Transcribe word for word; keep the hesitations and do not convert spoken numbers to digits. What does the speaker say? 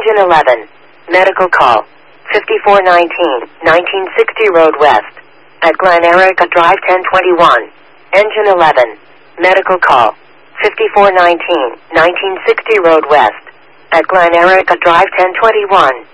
Engine eleven. Medical call. fifty-four nineteen, nineteen sixty Road West. At Glen Erica Drive ten twenty-one. Engine eleven. Medical call. fifty-four nineteen, nineteen sixty Road West. At Glen Erica Drive ten twenty-one.